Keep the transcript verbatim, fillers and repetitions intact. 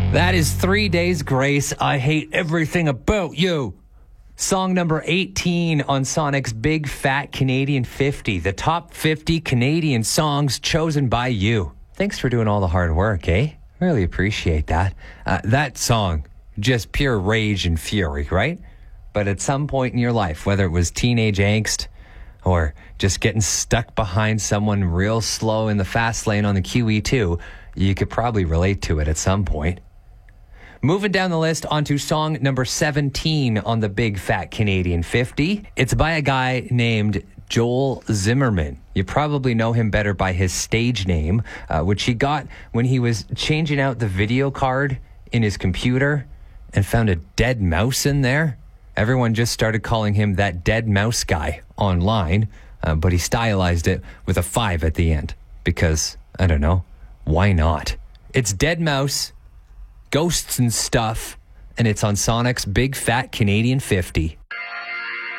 That is Three Days Grace. I hate everything about you. Song number eighteen on Sonic's Big Fat Canadian fifty. The top fifty Canadian songs chosen by you. Thanks for doing all the hard work, eh? Really appreciate that. Uh, that song, just pure rage and fury, right? But at some point in your life, whether it was teenage angst or just getting stuck behind someone real slow in the fast lane on the Q E two, you could probably relate to it at some point. Moving down the list onto song number seventeen on the Big Fat Canadian fifty. It's by a guy named Joel Zimmerman. You probably know him better by his stage name, uh, which he got when he was changing out the video card in his computer and found a dead mouse in there. Everyone just started calling him that dead mouse guy online, uh, but he stylized it with a five at the end because, I don't know, why not? It's Dead Mouse, Ghosts and Stuff, and it's on Sonic's Big Fat Canadian fifty.